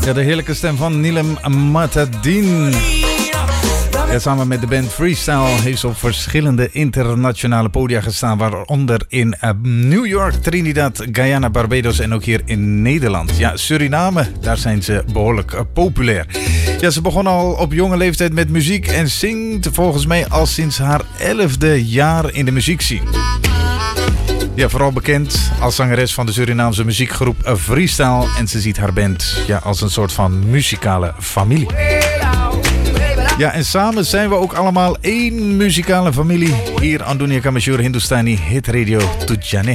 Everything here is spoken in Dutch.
Ja, de heerlijke stem van Nilem Matadine. Ja, samen met de band Freestyle heeft ze op verschillende internationale podia gestaan, waaronder in New York, Trinidad, Guyana, Barbados en ook hier in Nederland. Ja, Suriname, daar zijn ze behoorlijk populair. Ja, ze begon al op jonge leeftijd met muziek en zingt volgens mij al sinds haar 11e jaar in de muziekscene. Ja, vooral bekend als zangeres van de Surinaamse muziekgroep Freestyle. En ze ziet haar band als een soort van muzikale familie. Ja, en samen zijn we ook allemaal één muzikale familie. Hier aan Dunia Ka Mashhoor Hindustani Hit Radio Tujane.